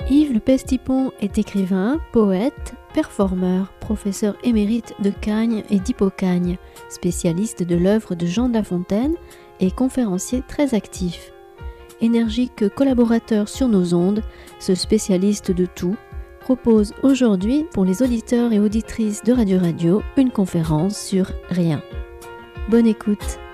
Yves Le Pestipon est écrivain, poète, performeur, professeur émérite de Cagne et d'Hippocagne, spécialiste de l'œuvre de Jean de La Fontaine et conférencier très actif. Énergique collaborateur sur nos ondes, ce spécialiste de tout propose aujourd'hui pour les auditeurs et auditrices de Radio Radio une conférence sur rien. Bonne écoute.